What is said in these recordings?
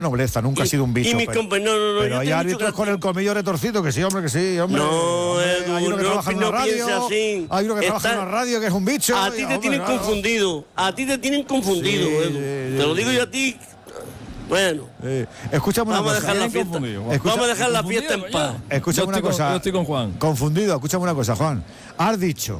nobleza, nunca ha sido un bicho. Pero hay árbitros con el colmillo retorcido, que sí, hombre. No, Edu, hay uno que trabaja en una radio, así. hay uno que trabaja en una radio que es un bicho. A ti te tienen confundido, Edu. Te lo digo yo a ti. Bueno, escúchame una cosa. Vamos a dejar la fiesta en paz. Escúchame una cosa. Yo estoy con Juan. Confundido, escúchame una cosa, Juan. Has dicho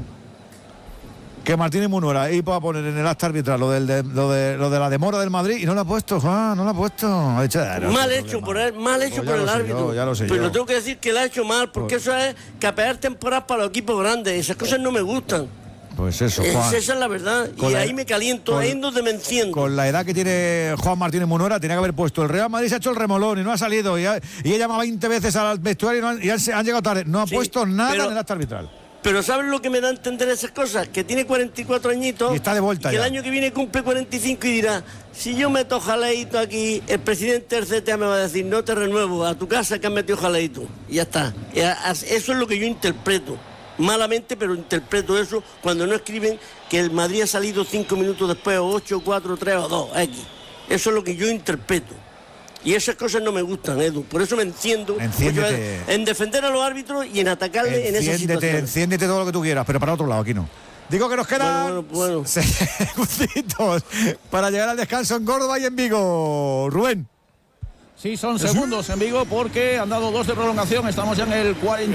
que Martínez Munuera iba a poner en el acta arbitral lo de la demora del Madrid y no lo ha puesto, Juan, no lo ha puesto. Ha dicho, mal hecho por el árbitro. Ya lo sé pero yo. Tengo que decir que lo ha hecho mal, porque eso es capear temporadas para los equipos grandes. Esas cosas no me gustan. Pues eso, Juan. Esa es la verdad. Y ahí me caliento, ahí es donde me enciendo. Con la edad que tiene Juan Martínez Munuera, tenía que haber puesto el Real Madrid, se ha hecho el remolón y no ha salido. Y he llamado 20 veces al vestuario y han llegado tarde. No ha puesto nada en el acta arbitral. Pero ¿sabes lo que me da a entender esas cosas? Que tiene 44 añitos y está de vuelta y que ya. el año que viene cumple 45 y dirá, si yo meto jaleito aquí, el presidente del CTA me va a decir, no te renuevo, a tu casa que has metido jaleito. Y ya está. Eso es lo que yo interpreto. Malamente, pero interpreto eso cuando no escriben que el Madrid ha salido 5 minutos después, o 8, 4, 3 o 2, X. Eso es lo que yo interpreto. Y esas cosas no me gustan, Edu. Por eso me enciendo en defender a los árbitros y en atacarle en esa situación. Enciéndete todo lo que tú quieras, pero para otro lado, aquí no. Digo que nos quedan segunditos para llegar al descanso en Córdoba y en Vigo. Rubén. Sí, son segundos en Vigo porque han dado 2 de prolongación. Estamos ya en el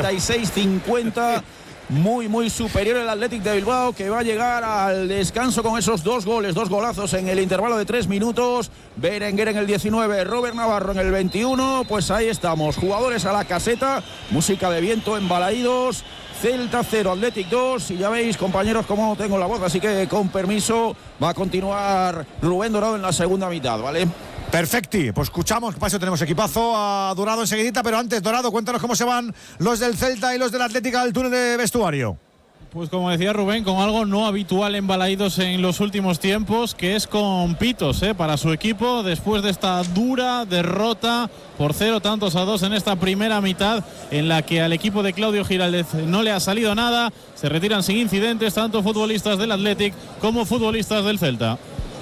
46-50. Muy superior el Athletic de Bilbao, que va a llegar al descanso con esos 2 golazos en el intervalo de 3 minutos. Berenguer en el 19, Robert Navarro en el 21. Pues ahí estamos, jugadores a la caseta, música de viento en Balaídos. Celta 0, Athletic 2. Y ya veis, compañeros, cómo tengo la voz, así que con permiso va a continuar Rubén Dorado en la segunda mitad, ¿vale? Perfecti, pues escuchamos, para eso tenemos equipazo a Dorado enseguidita, pero antes, Dorado, cuéntanos cómo se van los del Celta y los del Atlético al túnel de vestuario. Pues como decía Rubén, con algo no habitual en Balaídos en los últimos tiempos, que es con pitos para su equipo, después de esta dura derrota por 0-2 en esta primera mitad, en la que al equipo de Claudio Giraldez no le ha salido nada. Se retiran sin incidentes tanto futbolistas del Athletic como futbolistas del Celta.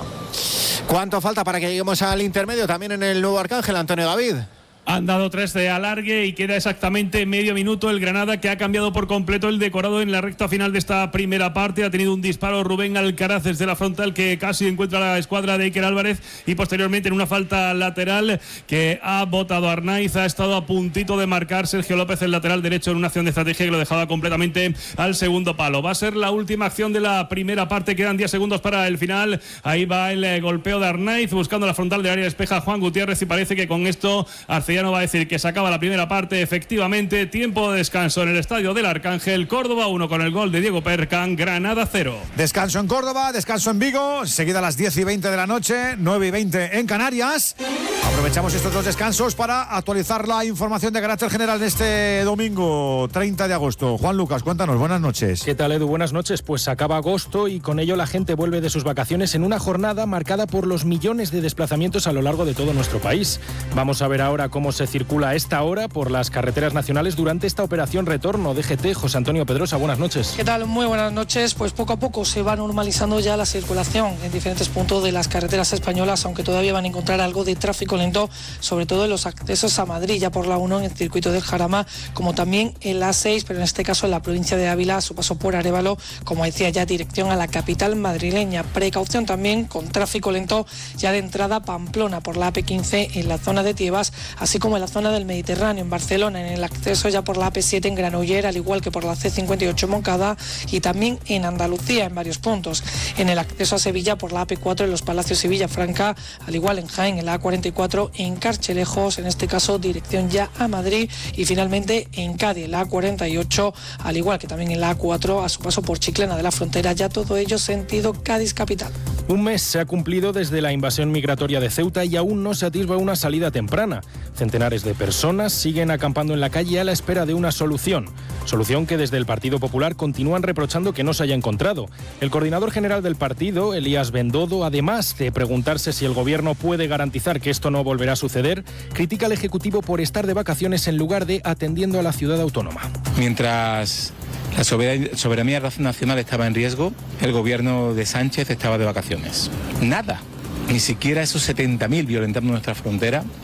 ¿Cuánto falta para que lleguemos al intermedio también en el Nuevo Arcángel, Antonio David? Han dado 3 de alargue y queda exactamente medio minuto. El Granada, que ha cambiado por completo el decorado en la recta final de esta primera parte. Ha tenido un disparo Rubén Alcaraz desde la frontal que casi encuentra la escuadra de Iker Álvarez, y posteriormente en una falta lateral que ha botado Arnaiz. Ha estado a puntito de marcar Sergio López, el lateral derecho, en una acción de estrategia que lo dejaba completamente al segundo palo. Va a ser la última acción de la primera parte. Quedan 10 segundos para el final. Ahí va el golpeo de Arnaiz buscando la frontal del área, despeja Juan Gutiérrez y parece que con esto ya no va a decir que se acaba la primera parte. Efectivamente, tiempo de descanso en el estadio del Arcángel. Córdoba 1 con el gol de Diego Percan, Granada 0. Descanso en Córdoba, descanso en Vigo, seguida a las 10:20 de la noche, 9:20 en Canarias. Aprovechamos estos 2 descansos para actualizar la información de carácter general de este domingo 30 de agosto. Juan Lucas, cuéntanos, buenas noches. ¿Qué tal, Edu? Buenas noches. Pues acaba agosto y con ello la gente vuelve de sus vacaciones en una jornada marcada por los millones de desplazamientos a lo largo de todo nuestro país. Vamos a ver ahora cómo se circula a esta hora por las carreteras nacionales durante esta operación retorno DGT. José Antonio Pedrosa, buenas noches. ¿Qué tal? Muy buenas noches. Pues poco a poco se va normalizando ya la circulación en diferentes puntos de las carreteras españolas, aunque todavía van a encontrar algo de tráfico lento, sobre todo en los accesos a Madrid, ya por la 1 en el circuito del Jarama, como también en la 6, pero en este caso en la provincia de Ávila, a su paso por Arévalo, como decía ya, dirección a la capital madrileña. Precaución también con tráfico lento ya de entrada a Pamplona por la AP15 en la zona de Tiebas, así como en la zona del Mediterráneo en Barcelona, en el acceso ya por la AP7 en Granollers, al igual que por la C58 en Moncada, y también en Andalucía en varios puntos. En el acceso a Sevilla por la AP4 en Los Palacios y Villafranca, al igual en Jaén en la A44 en Carchelejos, en este caso dirección ya a Madrid, y finalmente en Cádiz en la A48, al igual que también en la A4 a su paso por Chiclana de la Frontera, ya todo ello sentido Cádiz capital. Un mes se ha cumplido desde la invasión migratoria de Ceuta y aún no se atisba una salida temprana. Centenares de personas siguen acampando en la calle a la espera de una solución que desde el Partido Popular continúan reprochando que no se haya encontrado. El coordinador general del partido, Elías Bendodo, además de preguntarse si el gobierno puede garantizar que esto no volverá a suceder, critica al Ejecutivo por estar de vacaciones en lugar de atendiendo a la ciudad autónoma. Mientras la soberanía nacional estaba en riesgo, el gobierno de Sánchez estaba de vacaciones. Nada. ni siquiera esos 70.000 violentando nuestra frontera,